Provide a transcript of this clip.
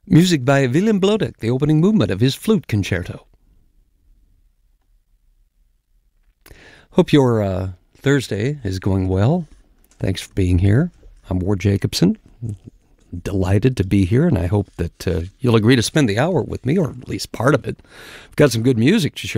Music by Willem Blodek, the opening movement of his flute concerto. Hope your Thursday is going well. Thanks for being here. I'm Ward Jacobson. Delighted to be here, and I hope that you'll agree to spend the hour with me, or at least part of it. I've got some good music to share.